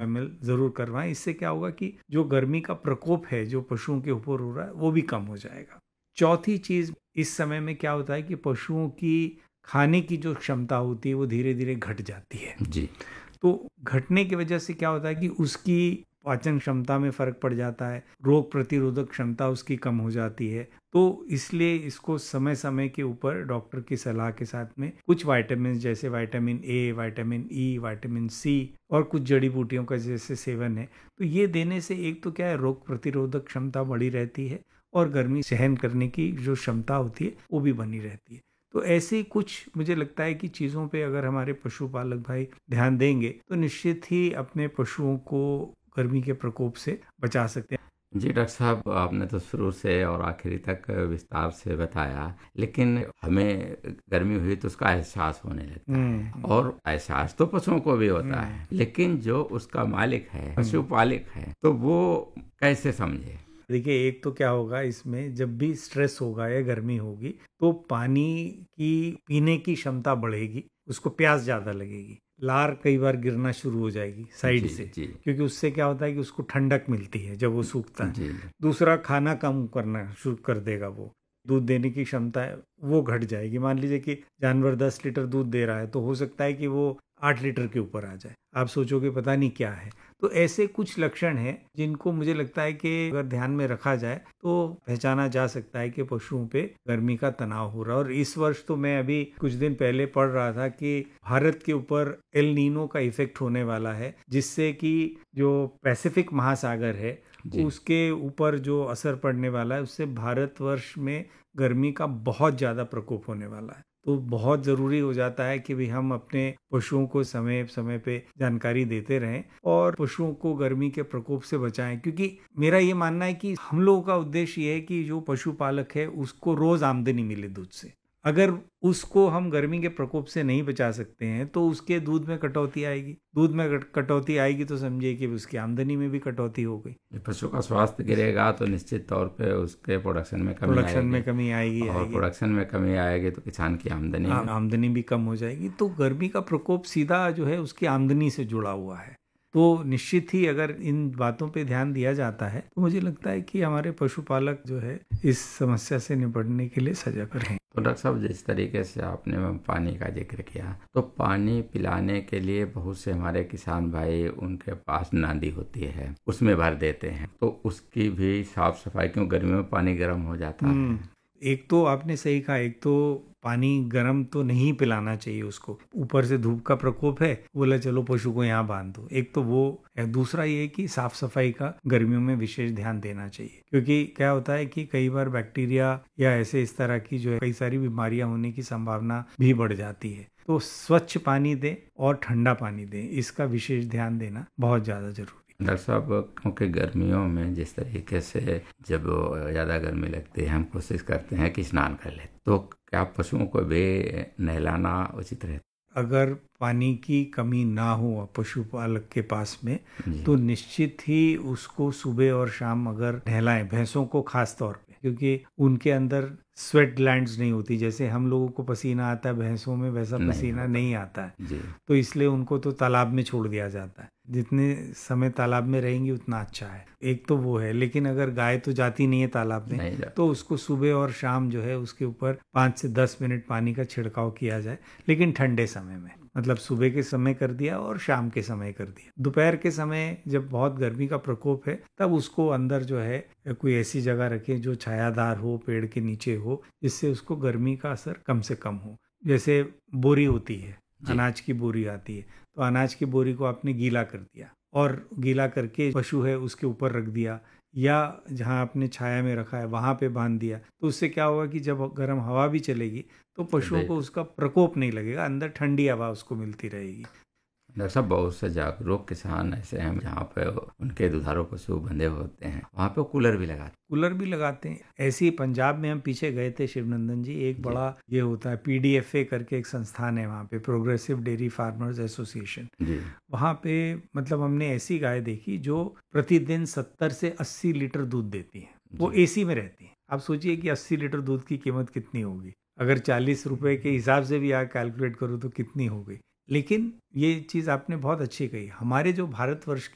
ml ज़रूर करवाएं। इससे क्या होगा कि जो गर्मी का प्रकोप है जो पशुओं के ऊपर हो रहा है वो भी कम हो जाएगा। चौथी चीज़, इस समय में क्या होता है कि पशुओं की खाने की जो क्षमता होती है वो धीरे धीरे घट जाती है जी तो घटने की वजह से क्या होता है कि उसकी पाचन क्षमता में फर्क पड़ जाता है, रोग प्रतिरोधक क्षमता उसकी कम हो जाती है। तो इसलिए इसको समय समय के ऊपर डॉक्टर की सलाह के साथ में कुछ विटामिन जैसे vitamin A, vitamin E, vitamin C और कुछ जड़ी बूटियों का जैसे सेवन है, तो ये देने से एक तो क्या है, रोग प्रतिरोधक क्षमता बढ़ी रहती है और गर्मी सहन करने की जो क्षमता होती है वो भी बनी रहती है। तो ऐसे ही कुछ मुझे लगता है कि चीज़ों पे अगर हमारे पशुपालक भाई ध्यान देंगे तो निश्चित ही अपने पशुओं को गर्मी के प्रकोप से बचा सकते हैं। जी डॉक्टर साहब, आपने तो शुरू से और आखिरी तक विस्तार से बताया, लेकिन हमें गर्मी हुई तो उसका एहसास होने लगता है और एहसास तो पशुओं को भी होता है, लेकिन जो उसका मालिक है, पशुपालक है, तो वो कैसे समझे? देखिए, एक तो क्या होगा, इसमें जब भी स्ट्रेस होगा या गर्मी होगी तो पानी की पीने की क्षमता बढ़ेगी, उसको प्यास ज़्यादा लगेगी, लार कई बार गिरना शुरू हो जाएगी साइड जी से, जी क्योंकि उससे क्या होता है कि उसको ठंडक मिलती है जब वो सूखता है। जी दूसरा, खाना कम करना शुरू कर देगा, वो दूध देने की क्षमता है वो घट जाएगी। मान लीजिए कि जानवर 10 लीटर दूध दे रहा है तो हो सकता है कि वो 8 लीटर के ऊपर आ जाए। आप सोचोगे पता नहीं क्या है। तो ऐसे कुछ लक्षण हैं जिनको मुझे लगता है कि अगर ध्यान में रखा जाए तो पहचाना जा सकता है कि पशुओं पे गर्मी का तनाव हो रहा है। और इस वर्ष तो मैं अभी कुछ दिन पहले पढ़ रहा था कि भारत के ऊपर एल नीनो का इफेक्ट होने वाला है, जिससे कि जो पैसिफिक महासागर है जी उसके ऊपर जो असर पड़ने वाला है, उससे भारतवर्ष में गर्मी का बहुत ज़्यादा प्रकोप होने वाला है। तो बहुत ज़रूरी हो जाता है कि भी हम अपने पशुओं को समय समय पे जानकारी देते रहें और पशुओं को गर्मी के प्रकोप से बचाएं, क्योंकि मेरा ये मानना है कि हम लोगों का उद्देश्य ये है कि जो पशुपालक है उसको रोज़ आमदनी मिले दूध से। अगर उसको हम गर्मी के प्रकोप से नहीं बचा सकते हैं तो उसके दूध में कटौती आएगी, दूध में कटौती आएगी तो समझिए कि उसकी आमदनी में भी कटौती हो गई। पशु का स्वास्थ्य गिरेगा तो निश्चित तौर पे उसके प्रोडक्शन में कमी आएगी और प्रोडक्शन में कमी आएगी तो किसान की आमदनी भी कम हो जाएगी। तो गर्मी का प्रकोप सीधा जो है उसकी आमदनी से जुड़ा हुआ है। तो निश्चित ही अगर इन बातों पे ध्यान दिया जाता है तो मुझे लगता है कि हमारे पशुपालक जो है इस समस्या से निपटने के लिए सजग रहें। तो डॉक्टर साहब, जिस तरीके से आपने पानी का जिक्र किया, तो पानी पिलाने के लिए बहुत से हमारे किसान भाई, उनके पास नाली होती है, उसमें भर देते हैं, तो उसकी भी साफ सफाई, क्यों गर्मियों में पानी गर्म हो जाता है। एक तो आपने सही कहा, एक तो पानी गर्म तो नहीं पिलाना चाहिए उसको, ऊपर से धूप का प्रकोप है, बोला चलो पशु को यहाँ बांध दो, एक तो वो है। दूसरा ये कि साफ सफाई का गर्मियों में विशेष ध्यान देना चाहिए, क्योंकि क्या होता है कि कई बार बैक्टीरिया या ऐसे इस तरह की जो है कई सारी बीमारियां होने की संभावना भी बढ़ जाती है। तो स्वच्छ पानी दें और ठंडा पानी दें, इसका विशेष ध्यान देना बहुत ज़्यादा जरूरी। डॉक्टर साहब, क्योंकि गर्मियों में जिस तरीके से जब ज़्यादा गर्मी लगती है हम कोशिश करते हैं कि स्नान कर ले, तो क्या पशुओं को भी नहलाना उचित रहता? अगर पानी की कमी ना हो पशुपालक के पास में जी तो निश्चित ही उसको सुबह और शाम अगर नहलाएं, भैंसों को खास तौर पे, क्योंकि उनके अंदर स्वेट ग्लैंड्स नहीं होती, जैसे हम लोगों को पसीना आता है भैंसों में वैसा पसीना नहीं आता है। जी तो इसलिए उनको तो तालाब में छोड़ दिया जाता है, जितने समय तालाब में रहेंगी उतना अच्छा है। एक तो वो है, लेकिन अगर गाय तो जाती नहीं है तालाब में, तो उसको सुबह और शाम जो है उसके ऊपर 5 से 10 मिनट पानी का छिड़काव किया जाए, लेकिन ठंडे समय में, मतलब सुबह के समय कर दिया और शाम के समय कर दिया। दोपहर के समय जब बहुत गर्मी का प्रकोप है तब उसको अंदर जो है कोई ऐसी जगह रखें जो छायादार हो, पेड़ के नीचे हो, जिससे उसको गर्मी का असर कम से कम हो। जैसे बोरी होती है, अनाज की बोरी आती है, तो अनाज की बोरी को आपने गीला कर दिया और गीला करके पशु है उसके ऊपर रख दिया, या जहाँ आपने छाया में रखा है वहाँ पे बांध दिया, तो उससे क्या होगा कि जब गर्म हवा भी चलेगी तो पशुओं को उसका प्रकोप नहीं लगेगा, अंदर ठंडी हवा उसको मिलती रहेगी। डॉक्टर साहब, बहुत से जागरूक किसान ऐसे हैं जहाँ पे उनके दुधारू पशु बंधे होते हैं, वहाँ पे कूलर भी लगाते हैं। ऐसे ही पंजाब में हम पीछे गए थे शिवनंदन जी, एक बड़ा ये होता है PDFA करके एक संस्थान है वहाँ पे, प्रोग्रेसिव डेयरी फार्मर्स एसोसिएशन। वहाँ पे मतलब हमने ऐसी गाय देखी जो प्रतिदिन 70 से 80 लीटर दूध देती है, वो AC में रहती है। आप सोचिए कि 80 लीटर दूध की कीमत कितनी होगी, अगर 40 रुपए के हिसाब से भी आप कैलकुलेट करो तो कितनी हो गई। लेकिन ये चीज़ आपने बहुत अच्छी कही, हमारे जो भारतवर्ष